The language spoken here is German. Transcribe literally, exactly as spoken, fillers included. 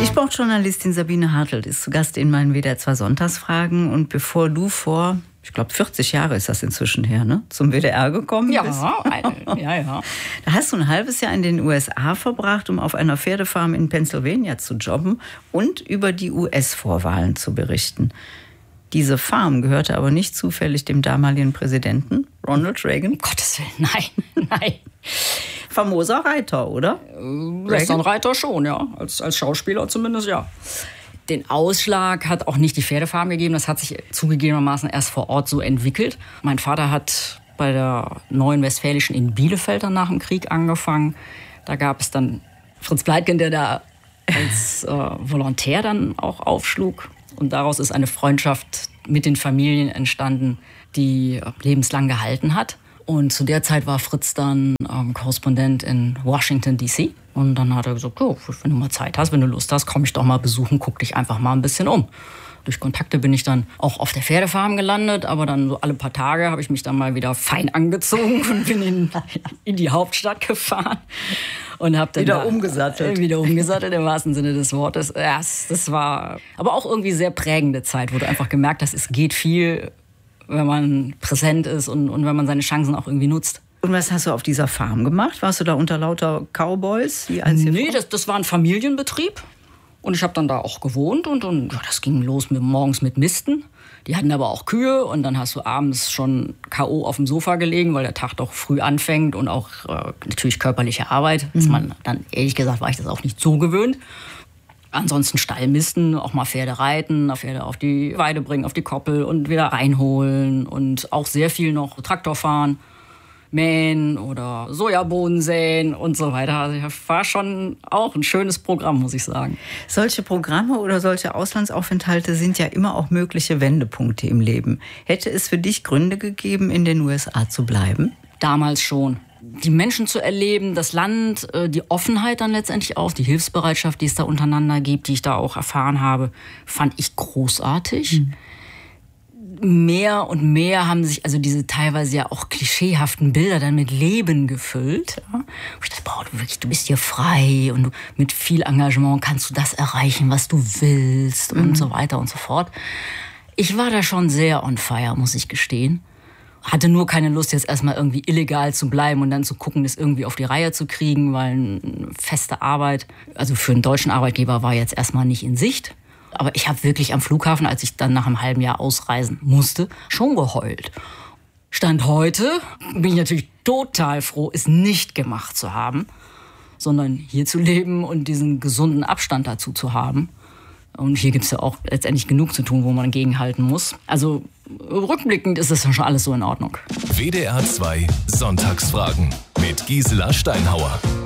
Die Sportjournalistin Sabine Hartelt ist zu Gast in meinen W D R zwei Sonntagsfragen. Und bevor du vor, ich glaube vierzig Jahre ist das inzwischen her, ne, zum W D R gekommen ja, bist. ja, ja. Da hast du ein halbes Jahr in den U S A verbracht, um auf einer Pferdefarm in Pennsylvania zu jobben und über die U S-Vorwahlen zu berichten. Diese Farm gehörte aber nicht zufällig dem damaligen Präsidenten Ronald Reagan. Um Gottes Willen, nein, nein. Famoser Reiter, oder? Westernreiter schon, ja. Als, als Schauspieler zumindest, ja. Den Ausschlag hat auch nicht die Pferdefarm gegeben. Das hat sich zugegebenermaßen erst vor Ort so entwickelt. Mein Vater hat bei der Neuen Westfälischen in Bielefeld dann nach dem Krieg angefangen. Da gab es dann Fritz Pleitgen, der da als äh, Volontär dann auch aufschlug. Und daraus ist eine Freundschaft mit den Familien entstanden, die lebenslang gehalten hat. Und zu der Zeit war Fritz dann ähm, Korrespondent in Washington, D C Und dann hat er gesagt, oh, wenn du mal Zeit hast, wenn du Lust hast, komm ich doch mal besuchen, guck dich einfach mal ein bisschen um. Durch Kontakte bin ich dann auch auf der Pferdefarm gelandet, aber dann so alle paar Tage habe ich mich dann mal wieder fein angezogen und bin in, in die Hauptstadt gefahren. Und hab dann wieder da, umgesattelt. Äh, wieder umgesattelt, im wahrsten Sinne des Wortes. Ja, das war aber auch irgendwie sehr prägende Zeit, wo du einfach gemerkt hast, es geht viel, wenn man präsent ist und, und wenn man seine Chancen auch irgendwie nutzt. Und was hast du auf dieser Farm gemacht? Warst du da unter lauter Cowboys? Wie nee, das, das war ein Familienbetrieb. Und ich habe dann da auch gewohnt und, und ja, das ging los mit, morgens mit Misten. Die hatten aber auch Kühe und dann hast du abends schon K O auf dem Sofa gelegen, weil der Tag doch früh anfängt und auch äh, natürlich körperliche Arbeit. Mhm. Ist man dann, ehrlich gesagt, war ich das auch nicht so gewöhnt. Ansonsten Stallmisten, auch mal Pferde reiten, Pferde auf die Weide bringen, auf die Koppel und wieder reinholen und auch sehr viel noch Traktor fahren, mähen oder Sojabohnen säen und so weiter. Also das war schon auch ein schönes Programm, muss ich sagen. Solche Programme oder solche Auslandsaufenthalte sind ja immer auch mögliche Wendepunkte im Leben. Hätte es für dich Gründe gegeben, in den U S A zu bleiben? Damals schon. Die Menschen zu erleben, das Land, die Offenheit dann letztendlich auch, die Hilfsbereitschaft, die es da untereinander gibt, die ich da auch erfahren habe, fand ich großartig. Mhm. Mehr und mehr haben sich also diese teilweise ja auch klischeehaften Bilder dann mit Leben gefüllt. Ja. Und ich dachte, boah, du, wirklich, du bist hier frei und du, mit viel Engagement kannst du das erreichen, was du willst mhm. und so weiter und so fort. Ich war da schon sehr on fire, muss ich gestehen. Hatte nur keine Lust, jetzt erstmal irgendwie illegal zu bleiben und dann zu gucken, das irgendwie auf die Reihe zu kriegen, weil eine feste Arbeit, also für einen deutschen Arbeitgeber, war jetzt erstmal nicht in Sicht. Aber ich habe wirklich am Flughafen, als ich dann nach einem halben Jahr ausreisen musste, schon geheult. Stand heute bin ich natürlich total froh, es nicht gemacht zu haben, sondern hier zu leben und diesen gesunden Abstand dazu zu haben. Und hier gibt es ja auch letztendlich genug zu tun, wo man gegenhalten muss. Also rückblickend ist das schon alles so in Ordnung. W D R zwei Sonntagsfragen mit Gisela Steinhauer.